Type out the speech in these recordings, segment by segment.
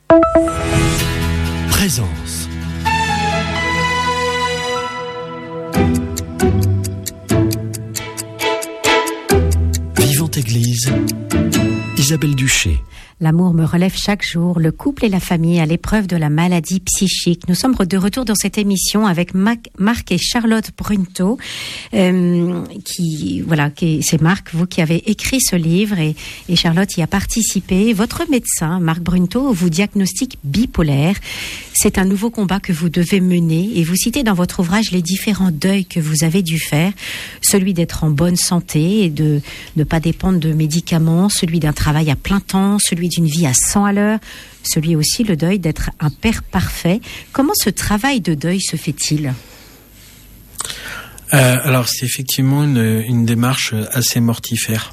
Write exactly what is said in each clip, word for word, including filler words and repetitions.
Présence. Vivante Église, Isabelle Duché. L'amour me relève chaque jour, le couple et la famille à l'épreuve de la maladie psychique. Nous sommes de retour dans cette émission avec Marc et Charlotte Brunto, euh, qui, voilà, qui, c'est Marc, vous qui avez écrit ce livre et, et Charlotte y a participé. Votre médecin, Marc Brunto, vous diagnostique bipolaire. C'est un nouveau combat que vous devez mener et vous citez dans votre ouvrage les différents deuils que vous avez dû faire. Celui d'être en bonne santé et de ne pas dépendre de médicaments, celui d'un travail à plein temps, celui d'une vie à cent à l'heure, celui aussi le deuil d'être un père parfait. Comment ce travail de deuil se fait-il ? euh, Alors c'est effectivement une, une démarche assez mortifère.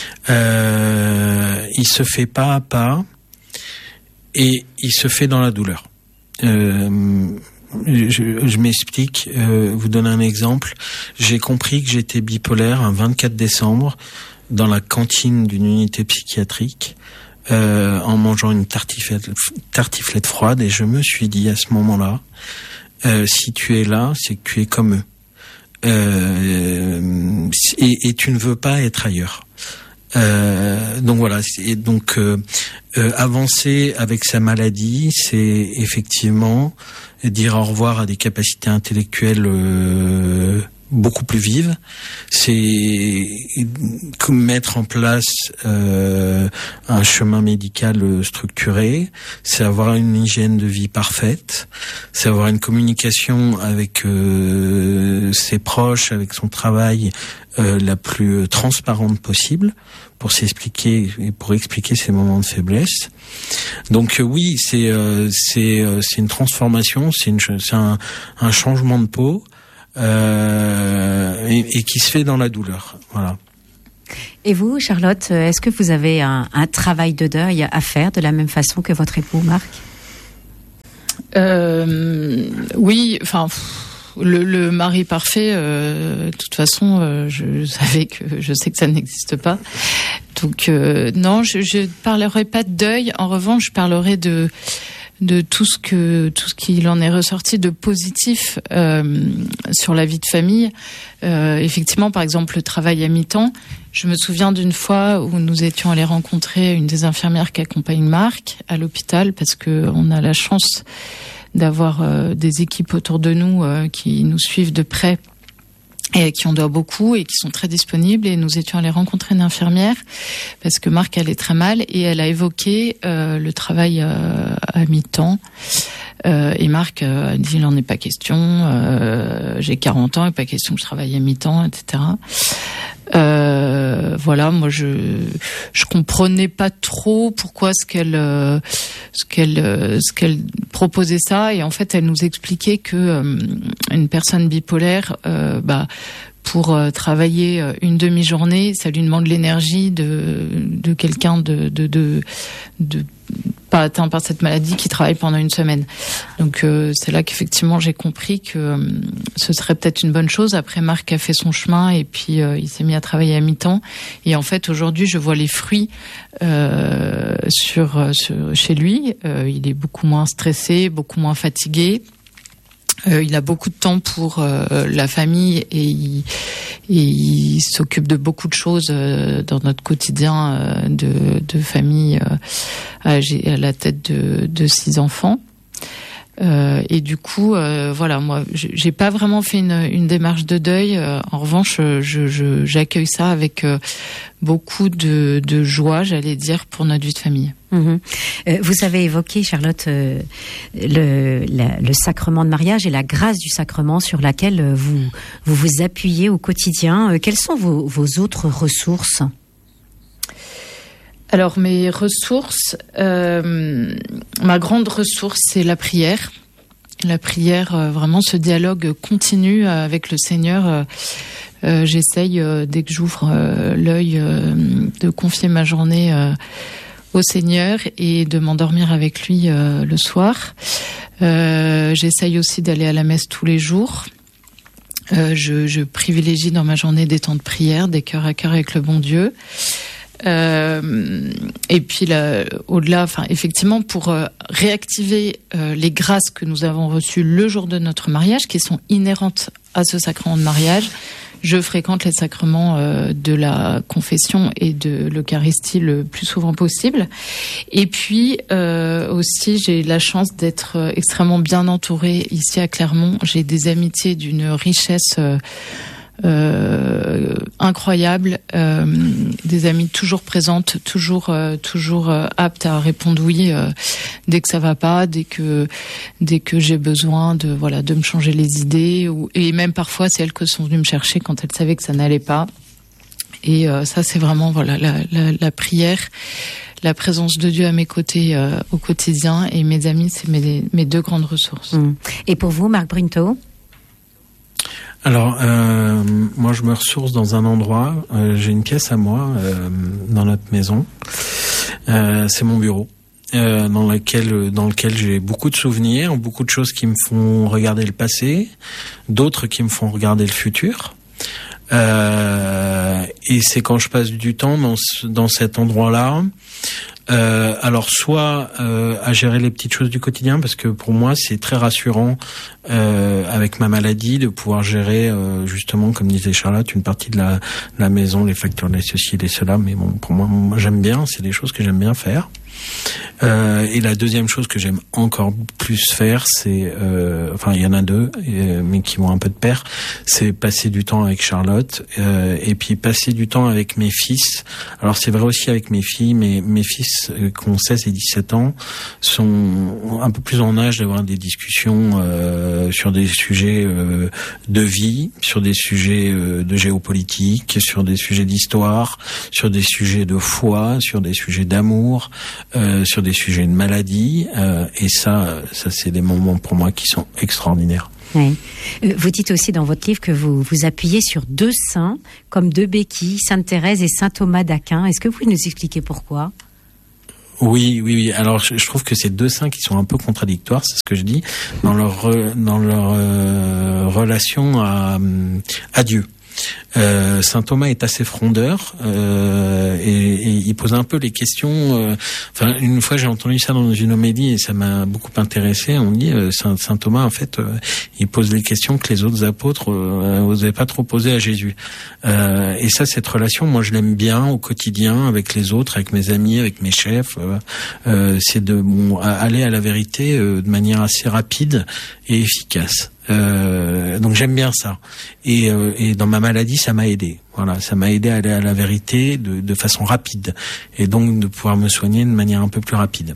Euh, il se fait pas à pas et il se fait dans la douleur. Euh, je, je m'explique, euh, vous donner un exemple. J'ai compris que j'étais bipolaire un vingt-quatre décembre dans la cantine d'une unité psychiatrique. Euh, en mangeant une tartiflette, tartiflette froide, et je me suis dit à ce moment-là, euh, si tu es là, c'est que tu es comme eux, euh, et, et tu ne veux pas être ailleurs. Euh, donc voilà, et donc euh, euh, avancer avec sa maladie, c'est effectivement dire au revoir à des capacités intellectuelles euh, beaucoup plus vive, c'est mettre en place euh, un chemin médical structuré, c'est avoir une hygiène de vie parfaite, c'est avoir une communication avec euh, ses proches, avec son travail euh, la plus transparente possible pour s'expliquer et pour expliquer ses moments de faiblesse. Donc euh, oui, c'est euh, c'est euh, c'est une transformation, c'est une c'est un, un changement de peau. Euh, et, et qui se fait dans la douleur. Voilà. Et vous, Charlotte, est-ce que vous avez un, un travail de deuil à faire de la même façon que votre époux, Marc ? euh, Oui, enfin, le, le mari parfait, euh, de toute façon, euh, je savais que je sais que ça n'existe pas. Donc euh, non, je ne parlerai pas de deuil. En revanche, je parlerai de de tout ce que tout ce qu'il en est ressorti de positif euh, sur la vie de famille. Euh, effectivement, par exemple, le travail à mi-temps. Je me souviens d'une fois où nous étions allés rencontrer une des infirmières qui accompagne Marc à l'hôpital, parce que on a la chance d'avoir euh, des équipes autour de nous euh, qui nous suivent de près et à qui on doit beaucoup et qui sont très disponibles. Et nous étions allés rencontrer une infirmière parce que Marc allait très mal et elle a évoqué euh, le travail euh, à mi-temps. Euh, et Marc euh, a dit, il n'en est pas question, euh, j'ai quarante ans, il n'est pas question que je travaille à mi-temps, et cetera. Euh, voilà, moi je je comprenais pas trop pourquoi ce qu'elle euh, ce qu'elle euh, ce qu'elle proposait ça, et en fait elle nous expliquait que euh, une personne bipolaire euh, bah pour euh, travailler une demi-journée, ça lui demande l'énergie de de quelqu'un de de de, de pas atteint par cette maladie qui travaille pendant une semaine. Donc euh, c'est là qu'effectivement j'ai compris que euh, ce serait peut-être une bonne chose. Après, Marc a fait son chemin et puis euh, il s'est mis à travailler à mi-temps. Et en fait aujourd'hui je vois les fruits euh, sur, sur chez lui. Euh, il est beaucoup moins stressé, beaucoup moins fatigué. Euh, il a beaucoup de temps pour euh, la famille et il, et il s'occupe de beaucoup de choses euh, dans notre quotidien euh, de, de famille euh, à, à la tête de, de six enfants. Euh, et du coup, euh, voilà, moi, j'ai pas vraiment fait une, une démarche de deuil. Euh, en revanche, je, je, j'accueille ça avec euh, beaucoup de, de joie, j'allais dire, pour notre vie de famille. Mmh. Euh, vous avez évoqué, Charlotte, euh, le, la, le sacrement de mariage et la grâce du sacrement sur laquelle vous vous, vous appuyez au quotidien. Euh, quelles sont vos, vos autres ressources ? Alors mes ressources, euh, ma grande ressource, c'est la prière. La prière, euh, vraiment ce dialogue continu avec le Seigneur. Euh, euh, j'essaye, euh, dès que j'ouvre euh, l'œil, euh, de confier ma journée euh, au Seigneur et de m'endormir avec lui euh, le soir. Euh, j'essaye aussi d'aller à la messe tous les jours. Euh, je, je privilégie dans ma journée des temps de prière, des cœurs à cœur avec le bon Dieu. Euh, et puis là, au-delà, enfin effectivement, pour euh, réactiver euh, les grâces que nous avons reçues le jour de notre mariage, qui sont inhérentes à ce sacrement de mariage, je fréquente les sacrements euh, de la confession et de l'Eucharistie le plus souvent possible. Et puis euh, aussi, j'ai la chance d'être extrêmement bien entourée ici à Clermont. J'ai des amitiés d'une richesse euh, euh, incroyable, euh, des amies toujours présentes, toujours euh, toujours euh, aptes à répondre oui euh, dès que ça va pas, dès que dès que j'ai besoin de voilà de me changer les idées, ou et même parfois c'est elles que sont venues me chercher quand elles savaient que ça n'allait pas. Et euh, ça c'est vraiment voilà la, la, la prière, la présence de Dieu à mes côtés euh, au quotidien, et mes amis, c'est mes mes deux grandes ressources. Mmh. Et pour vous, Marc Brunto? Alors, euh, moi, je me ressource dans un endroit. Euh, j'ai une pièce à moi euh, dans notre maison. Euh, c'est mon bureau, euh, dans lequel, dans lequel j'ai beaucoup de souvenirs, beaucoup de choses qui me font regarder le passé, d'autres qui me font regarder le futur. Euh, et c'est quand je passe du temps dans, ce, dans cet endroit-là. Euh, alors soit euh, à gérer les petites choses du quotidien, parce que pour moi c'est très rassurant euh, avec ma maladie de pouvoir gérer euh, justement, comme disait Charlotte, une partie de la, la maison, les factures, les ceci, les cela. Mais bon, pour moi, moi j'aime bien, c'est des choses que j'aime bien faire. Euh, et la deuxième chose que j'aime encore plus faire, c'est, euh, enfin il y en a deux, euh, mais qui vont un peu de pair, c'est passer du temps avec Charlotte, euh, et puis passer du temps avec mes fils. Alors c'est vrai aussi avec mes filles, mais mes fils euh, qui ont seize et dix-sept ans sont un peu plus en âge d'avoir des discussions euh, sur des sujets euh, de vie, sur des sujets euh, de géopolitique, sur des sujets d'histoire, sur des sujets de foi, sur des sujets d'amour, Euh, sur des sujets de maladie, euh, et ça, ça c'est des moments pour moi qui sont extraordinaires. Oui. Euh, vous dites aussi dans votre livre que vous vous appuyez sur deux saints, comme deux béquilles, Sainte Thérèse et Saint Thomas d'Aquin. Est-ce que vous pouvez nous expliquer pourquoi ? Oui, oui, oui. Alors, je, je trouve que c'est deux saints qui sont un peu contradictoires, c'est ce que je dis, dans leur dans leur euh, relation à à Dieu. Euh, Saint Thomas est assez frondeur euh, et, et il pose un peu les questions. Euh, enfin, une fois j'ai entendu ça dans une homélie et ça m'a beaucoup intéressé. On dit euh, Saint, Saint Thomas en fait, euh, il pose les questions que les autres apôtres euh, osaient pas trop poser à Jésus. Euh, et ça, cette relation, moi je l'aime bien au quotidien avec les autres, avec mes amis, avec mes chefs. Euh, euh, c'est de bon, aller à la vérité euh, de manière assez rapide et efficace. Euh, donc j'aime bien ça, et, euh, et dans ma maladie ça m'a aidé. Voilà, ça m'a aidé à aller à la vérité de, de façon rapide, et donc de pouvoir me soigner de manière un peu plus rapide.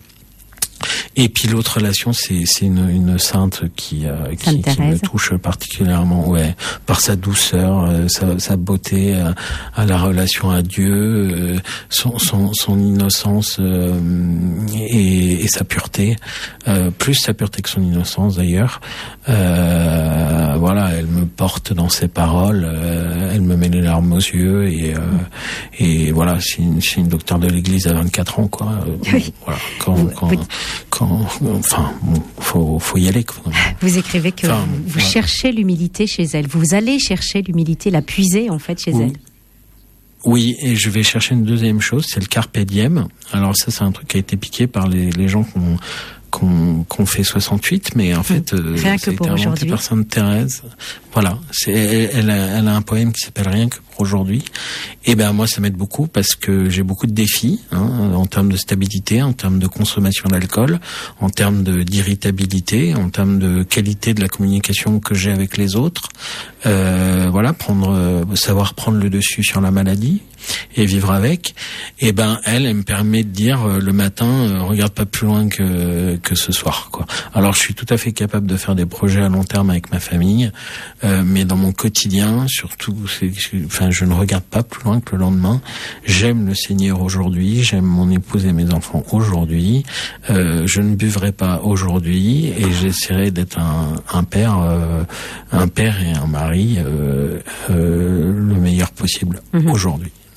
Et puis l'autre relation, c'est c'est une, une sainte qui euh, qui, qui me touche particulièrement, ouais, par sa douceur, euh, sa, sa beauté, euh, à la relation à Dieu, euh, son, son son innocence euh, et, et sa pureté, euh, plus sa pureté que son innocence d'ailleurs. Euh, voilà, elle me porte dans ses paroles, euh, elle me met les larmes aux yeux, et euh, et voilà, c'est une c'est une docteure de l'Église à vingt-quatre ans, quoi. Oui. Voilà, quand quand quand enfin, bon, faut, faut y aller. Quoi. Vous écrivez que enfin, vous, vous ouais. cherchez l'humilité chez elle. Vous allez chercher l'humilité, la puiser en fait chez oui. elle. Oui, et je vais chercher une deuxième chose, c'est le carpe diem. Alors ça, c'est un truc qui a été piqué par les, les gens qui ont qu'on qu'on fait soixante-huit, mais en fait, euh, rien que pour aujourd'hui. Par Sainte Thérèse. Voilà, c'est elle, elle, a, elle a un poème qui s'appelle Rien que pour aujourd'hui. Et ben moi, ça m'aide beaucoup parce que j'ai beaucoup de défis hein, en termes de stabilité, en termes de consommation d'alcool, en termes de d'irritabilité, en termes de qualité de la communication que j'ai avec les autres. Euh, voilà, prendre, euh, savoir prendre le dessus sur la maladie et vivre avec. Et ben elle, elle me permet de dire euh, le matin, euh, regarde pas plus loin que que ce soir, quoi. Alors je suis tout à fait capable de faire des projets à long terme avec ma famille, euh, mais dans mon quotidien, surtout, c'est, enfin, je ne regarde pas plus loin que le lendemain. J'aime le Seigneur aujourd'hui, j'aime mon épouse et mes enfants aujourd'hui. Euh, je ne buvrai pas aujourd'hui et j'essaierai d'être un, un père, euh, un père et un mari euh, euh, le meilleur possible mmh. aujourd'hui.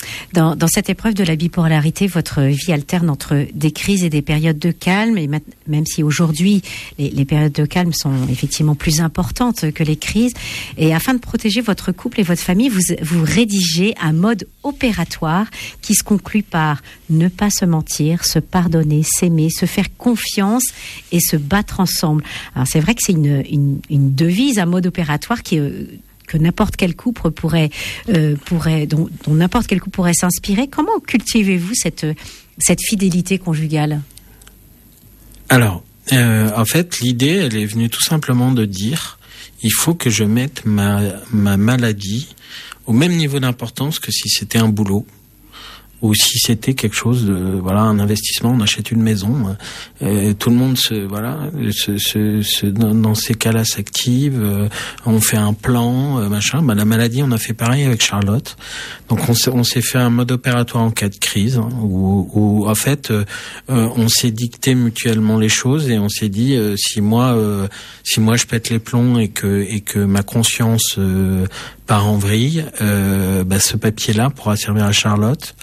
Dans, dans cette épreuve de la bipolarité, votre vie alterne entre des crises et des périodes de calme. Et même si aujourd'hui, les, les périodes de calme sont effectivement plus importantes que les crises. Et afin de protéger votre couple et votre famille, vous, vous rédigez un mode opératoire qui se conclut par ne pas se mentir, se pardonner, s'aimer, se faire confiance et se battre ensemble. Alors c'est vrai que c'est une, une, une devise, un mode opératoire qui est... que n'importe quel couple pourrait, euh, pourrait dont, dont n'importe quel couple pourrait s'inspirer. Comment cultivez-vous cette, cette fidélité conjugale ? Alors, euh, en fait, l'idée, elle est venue tout simplement de dire, il faut que je mette ma, ma maladie au même niveau d'importance que si c'était un boulot. Ou si c'était quelque chose de, voilà, un investissement, on achète une maison, euh, tout le monde se, voilà, se, se, se dans, dans ces cas-là s'active, euh, on fait un plan, euh, machin. Bah, la maladie, on a fait pareil avec Charlotte. Donc on s'est, on s'est fait un mode opératoire en cas de crise, hein, où, où en fait, euh, on s'est dicté mutuellement les choses et on s'est dit, euh, si moi, euh, si moi je pète les plombs et que et que ma conscience euh, part en vrille, euh, bah, ce papier-là pourra servir à Charlotte.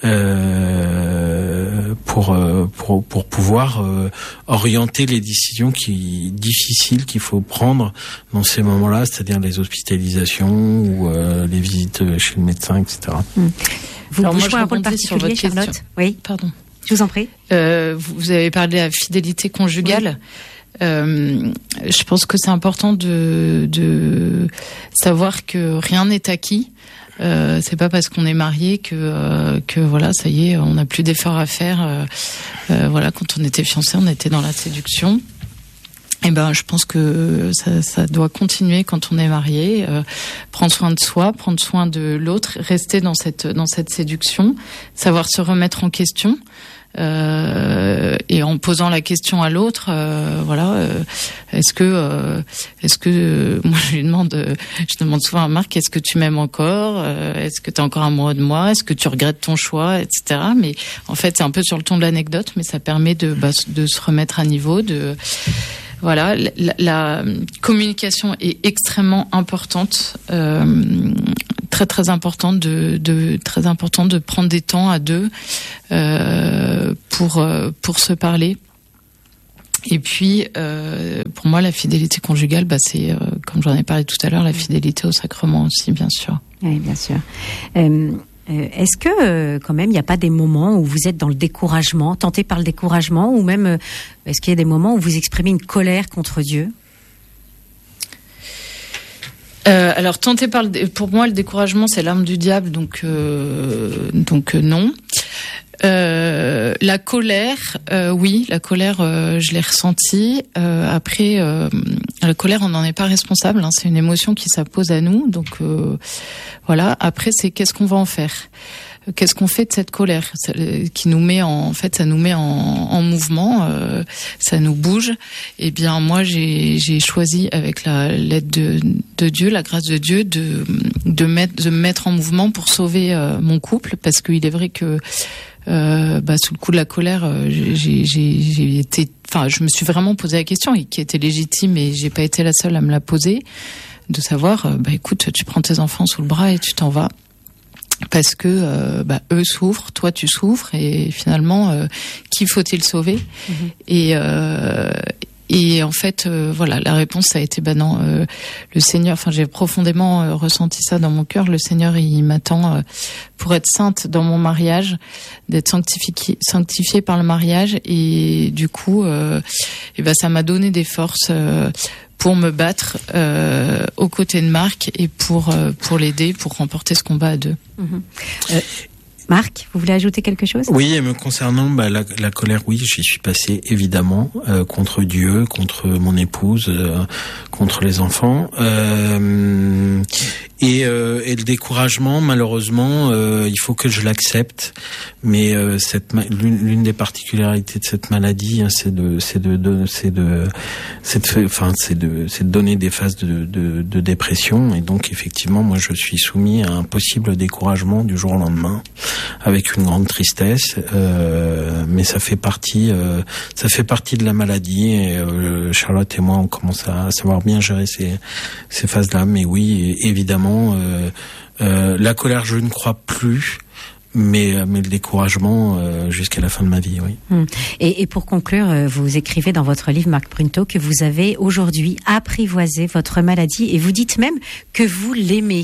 Euh, pour, pour pour pouvoir euh, orienter les décisions qui difficiles qu'il faut prendre dans ces moments-là, c'est-à-dire les hospitalisations ou euh, les visites chez le médecin, et cetera. Mmh. Vous Alors vous moi, jouez je un rôle rebondis sur particulier, votre Charlotte ? question. Oui, Pardon. je vous en prie. Euh, vous avez parlé de la fidélité conjugale. Oui. Euh, je pense que c'est important de, de savoir que rien n'est acquis. Euh, c'est pas parce qu'on est marié que euh, que voilà, ça y est, on n'a plus d'efforts à faire. Euh, euh, voilà, quand on était fiancés, on était dans la séduction. Et ben, je pense que ça, ça doit continuer quand on est marié. Euh, prendre soin de soi, prendre soin de l'autre, rester dans cette dans cette séduction, savoir se remettre en question. Euh, et en posant la question à l'autre, euh, voilà, euh, est-ce que, euh, est-ce que, euh, moi je lui demande, euh, je demande souvent à Marc, est-ce que tu m'aimes encore, euh, est-ce que tu es encore amoureux de moi, est-ce que tu regrettes ton choix, et cetera. Mais en fait, c'est un peu sur le ton de l'anecdote, mais ça permet de, bah, de se remettre à niveau, de voilà, la, la communication est extrêmement importante, euh, très très importante de, de très important de prendre des temps à deux euh, pour pour se parler. Et puis, euh, pour moi, la fidélité conjugale, bah, c'est, euh, comme j'en ai parlé tout à l'heure, la fidélité au sacrement aussi, bien sûr. Oui, bien sûr. Euh... Est-ce que, euh, quand même, il n'y a pas des moments où vous êtes dans le découragement, tenté par le découragement, ou même, euh, est-ce qu'il y a des moments où vous exprimez une colère contre Dieu ? euh, Alors, tenté par le, pour moi, le découragement, c'est l'arme du diable, donc, euh, donc euh, non. Euh, la colère, euh, oui, la colère, euh, je l'ai ressentie. Euh, après, euh, la colère, on n'en est pas responsable. Hein, c'est une émotion qui s'impose à nous. Donc euh, voilà. Après, c'est qu'est-ce qu'on va en faire ? Qu'est-ce qu'on fait de cette colère ça, qui nous met en, en fait, ça nous met en, en mouvement, euh, ça nous bouge. Eh bien, moi, j'ai, j'ai choisi avec la l'aide de, de Dieu, la grâce de Dieu, de de mettre de me mettre en mouvement pour sauver euh, mon couple, parce qu'il est vrai que Euh, bah, sous le coup de la colère, euh, j'ai, j'ai, j'ai été, enfin, je me suis vraiment posé la question, et qui était légitime, et j'ai pas été la seule à me la poser, de savoir, euh, bah, écoute, tu prends tes enfants sous le bras et tu t'en vas, parce que euh, bah, eux souffrent, toi tu souffres, et finalement, euh, qui faut-il sauver ? Mm-hmm. Et euh, Et en fait, euh, voilà, la réponse ça a été bah non, euh, le Seigneur. Enfin, j'ai profondément euh, ressenti ça dans mon cœur. Le Seigneur, il m'attend euh, pour être sainte dans mon mariage, d'être sanctifiée, sanctifiée par le mariage. Et du coup, euh, et ben ça m'a donné des forces euh, pour me battre euh, aux côtés de Marc et pour euh, pour l'aider, pour remporter ce combat à deux. Mmh. Euh... Marc, vous voulez ajouter quelque chose ? Oui, et me concernant, bah, la, la colère, oui, j'y suis passé évidemment euh, contre Dieu, contre mon épouse, euh, contre les enfants, euh, et, euh, et le découragement, malheureusement, euh, il faut que je l'accepte. Mais euh, cette l'une, l'une des particularités de cette maladie, hein, c'est de, c'est de, de, c'est de, c'est de, enfin, c'est de, c'est de donner des phases de, de, de dépression. Et donc, effectivement, moi, je suis soumis à un possible découragement du jour au lendemain, avec une grande tristesse, euh, mais ça fait partie, euh, ça fait partie de la maladie. Et euh, Charlotte et moi, on commence à savoir bien gérer ces, ces phases-là. Mais oui, évidemment, euh, euh, la colère, je ne crois plus. mais mais le découragement euh, jusqu'à la fin de ma vie, oui. Hum. Et, et pour conclure, vous écrivez dans votre livre, Marc Brunto, que vous avez aujourd'hui apprivoisé votre maladie, et vous dites même que vous l'aimez.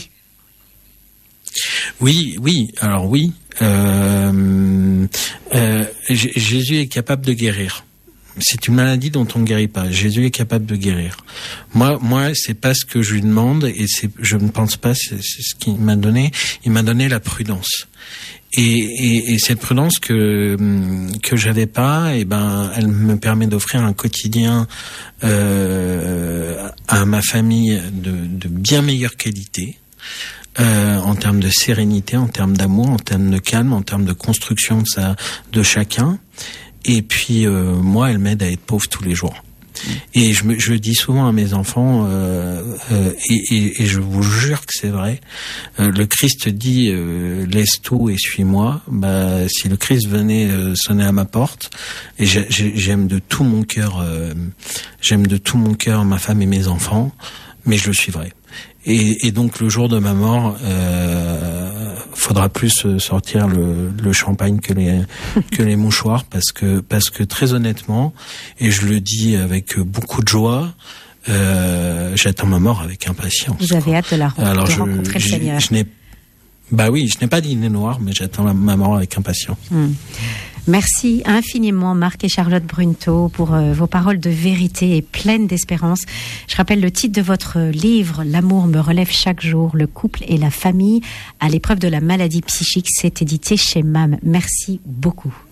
Oui, oui. Alors oui, euh, euh, J- Jésus est capable de guérir. C'est une maladie dont on ne guérit pas. Jésus est capable de guérir. Moi, moi, c'est pas ce que je lui demande, et c'est, je ne pense pas, c'est, c'est ce qu'il m'a donné. Il m'a donné la prudence. Et, et, et cette prudence que que j'avais pas, et ben, elle me permet d'offrir un quotidien euh, à ma famille de, de bien meilleure qualité. Euh, en termes de sérénité, en termes d'amour, en termes de calme, en termes de construction de sa, de chacun. Et puis euh, moi, elle m'aide à être pauvre tous les jours. Et je, me, je le dis souvent à mes enfants, euh, euh, et, et, et je vous jure que c'est vrai. Euh, le Christ dit euh, laisse tout et suis-moi. Bah, si le Christ venait euh, sonner à ma porte, et j'ai, j'ai, j'aime de tout mon cœur, euh, j'aime de tout mon cœur ma femme et mes enfants, mais je le suivrai. Et, et donc le jour de ma mort, euh, faudra plus sortir le, le champagne que les que les mouchoirs, parce que parce que très honnêtement, et je le dis avec beaucoup de joie, euh, j'attends ma mort avec impatience. Vous avez quoi. hâte de la rencontrer, Alors de je, rencontrer je, le Seigneur. Je n'ai, bah oui, je n'ai pas dîné noir, mais j'attends la, ma mort avec impatience. Hum. Merci infiniment Marc et Charlotte Brunto pour euh, vos paroles de vérité et pleines d'espérance. Je rappelle le titre de votre livre, L'amour me relève chaque jour, le couple et la famille à l'épreuve de la maladie psychique. C'est édité chez M A M. Merci beaucoup.